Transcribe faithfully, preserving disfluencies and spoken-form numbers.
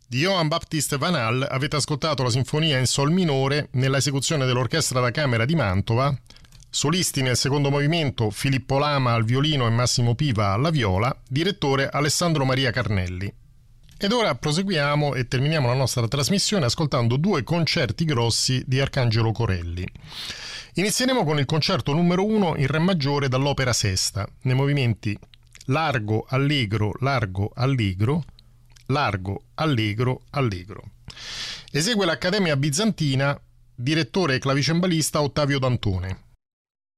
Di Johann Baptist Van Hal avete ascoltato la sinfonia in sol minore nella esecuzione dell'Orchestra da Camera di Mantova. Solisti nel secondo movimento Filippo Lama al violino e Massimo Piva alla viola, direttore Alessandro Maria Carnelli. Ed ora proseguiamo e terminiamo la nostra trasmissione ascoltando due concerti grossi di Arcangelo Corelli. Inizieremo con il concerto numero uno in re maggiore dall'opera sesta, nei movimenti largo, allegro, largo, allegro, largo, allegro, allegro. Esegue l'Accademia Bizantina, direttore e clavicembalista Ottavio Dantone.